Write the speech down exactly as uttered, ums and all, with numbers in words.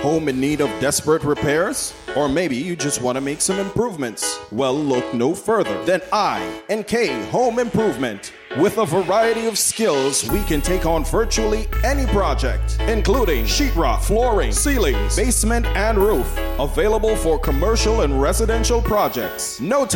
Home in need of desperate repairs? Or maybe you just want to make some improvements? Well, look no further than I N K Home Improvement. With a variety of skills, we can take on virtually any project, including sheetrock, flooring, ceilings, basement, and roof. Available for commercial and residential projects. No